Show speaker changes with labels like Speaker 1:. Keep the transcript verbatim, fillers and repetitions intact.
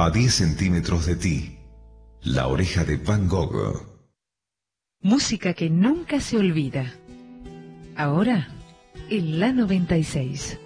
Speaker 1: A diez centímetros de ti, La oreja de Van Gogh.
Speaker 2: Música que nunca se olvida. Ahora, en la noventa y seis.